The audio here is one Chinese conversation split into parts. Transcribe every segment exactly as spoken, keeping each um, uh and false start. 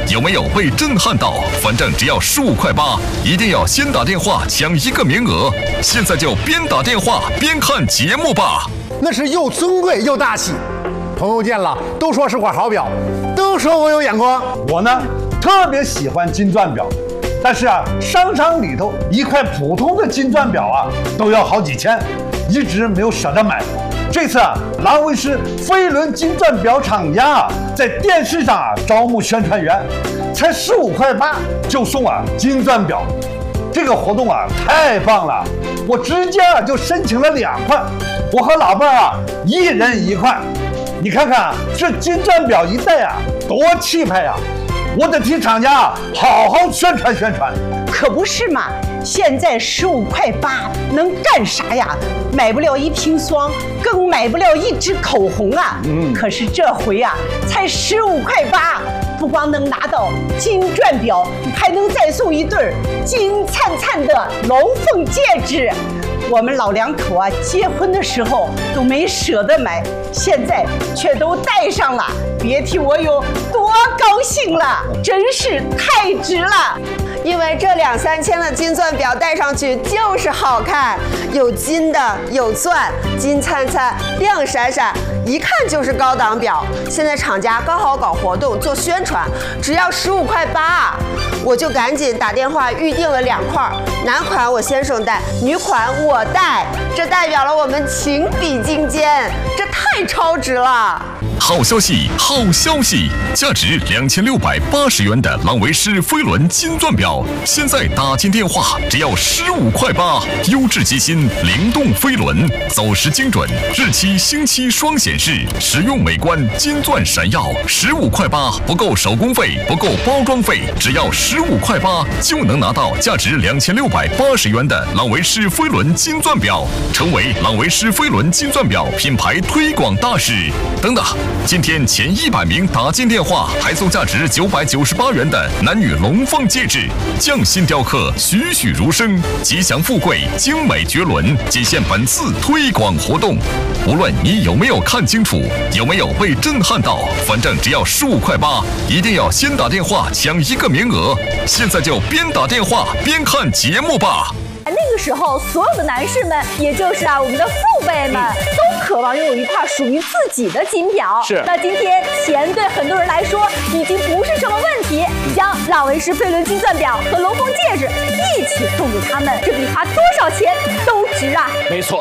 有没有被震撼到？反正只要十五块八，一定要先打电话抢一个名额。现在就边打电话边看节目吧。 那是又尊贵又大气，朋友见了都说是块好表，都说我有眼光。 我呢，特别喜欢金钻表，但是啊，商场里头一块普通的金钻表啊，都要好几千，一直没有舍得买。这次啊，兰威斯飞轮金钻表厂家啊，在电视上啊招募宣传员，才十五块八就送啊金钻表，这个活动啊太棒了！我直接啊就申请了两块，我和老伴儿啊一人一块。你看看这金钻表一戴啊，多气派呀！我得替厂家啊好好宣传宣传。 可不是嘛！现在十五块八能干啥呀？买不了一瓶霜，更买不了一支口红啊！嗯，可是这回啊，才十五块八，不光能拿到金钻表，还能再送一对金灿灿的龙凤戒指。我们老两口啊，结婚的时候都没舍得买，现在却都戴上了，别提我有多高兴了，真是太值了。 因为这两三千的金钻表戴上去就是好看，有金的，有钻，金灿灿，亮闪闪，一看就是高档表。现在厂家刚好搞活动做宣传，只要十五块八，我就赶紧打电话预定了两块，男款我先生戴，女款我戴，这代表了我们情比金坚，这太超值了。 好消息，好消息！价值两千六百八十元的朗维诗飞轮金钻表，现在打进电话只要十五块八，优质机芯，灵动飞轮，走时精准，日期星期双显示，实用美观，金钻闪耀，十五块八，不够手工费，不够包装费，只要十五块八就能拿到价值两千六百八十元的朗维诗飞轮金钻表，成为朗维诗飞轮金钻表品牌推广大使。等等。今天前一百名打进电话，还送价值九百九十八元的男女龙凤戒指，匠心雕刻，栩栩如生，吉祥富贵，精美绝伦，仅限本次推广活动。无论你有没有看清楚，有没有被震撼到，反正只要十五块八，一定要先打电话抢一个名额。现在就边打电话边看节目吧。 那个时候，所有的男士们，也就是啊我们的父辈们，嗯、都渴望拥有一块属于自己的金表。 是。那今天钱对很多人来说已经不是什么问题，将朗维诗飞轮金钻表和龙凤戒指一起送给他们，这比花多少钱都值啊！ 没错。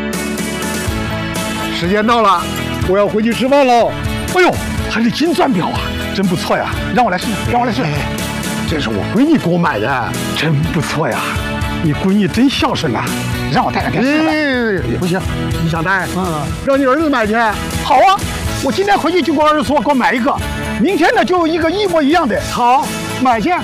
时间到了，我要回去吃饭喽。哎呦，还是金钻表啊，真不错呀！让我来试试，让我来试。哎、这是我闺女给我买的，真不错呀。你闺女真孝顺呐，让我带两天试试。哎，不行，你想带？嗯，让你儿子买去。好啊，我今天回去就跟我儿子说，给我买一个。明天呢，就有一个一模一样的。好，买去。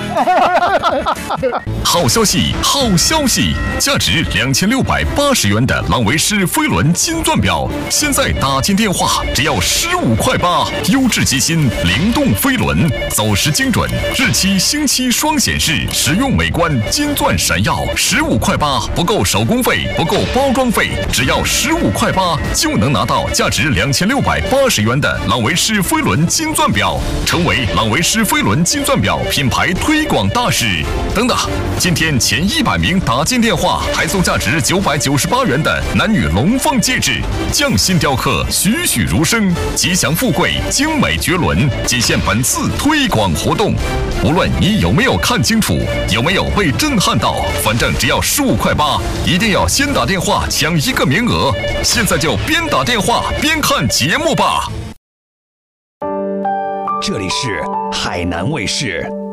好消息，好消息！价值两千六百八十元的朗维诗飞轮金钻表，现在打进电话只要十五块八，优质机芯，灵动飞轮，走时精准，日期星期双显示，实用美观，金钻闪耀，十五块八，不够手工费，不够包装费，只要十五块八就能拿到价值两千六百八十元的朗维诗飞轮金钻表，成为朗维诗飞轮金钻表品牌推广大使。等等。今天前一百名打进电话，还送价值九百九十八元的男女龙凤戒指，匠心雕刻，栩栩如生，吉祥富贵，精美绝伦，仅限本次推广活动。无论你有没有看清楚，有没有被震撼到，反正只要十五块八，一定要先打电话抢一个名额。现在就边打电话边看节目吧。 这里是海南卫视。